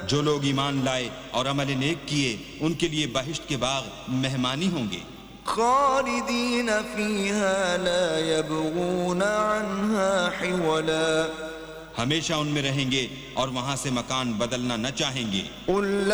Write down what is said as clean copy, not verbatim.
जो लोग ईमान लाए और अमल नेक किए उनके लिए बहिश्त के बाग मेहमानी होंगे। खालिदीन फीहा ला यबगून अन्हा हिवला, हमेशा उनमें रहेंगे और वहां से मकान बदलना न चाहेंगे।